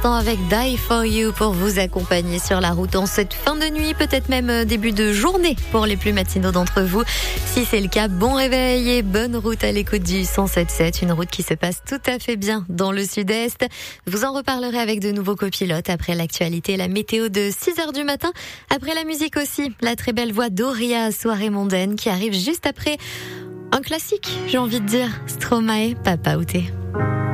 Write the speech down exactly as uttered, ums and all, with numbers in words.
l'instant avec Die For You pour vous accompagner sur la route en cette fin de nuit, peut-être même début de journée pour les plus matinaux d'entre vous. Si c'est le cas, bon réveil et bonne route à l'écoute du cent sept sept, une route qui se passe tout à fait bien dans le sud-est. Vous en reparlerez avec de nouveaux copilotes après l'actualité et la météo de six heures du matin. Après la musique aussi, la très belle voix d'Oria, Soirée mondaine, qui arrive juste après un classique, j'ai envie de dire, Stromae, Papa Outé.